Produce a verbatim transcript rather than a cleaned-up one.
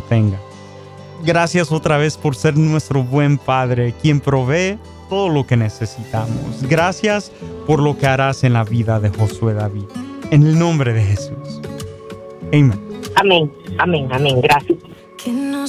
tenga. Gracias otra vez por ser nuestro buen Padre, quien provee todo lo que necesitamos. Gracias por lo que harás en la vida de Josué David. En el nombre de Jesús. Amén. Amén, amén, amén. Gracias.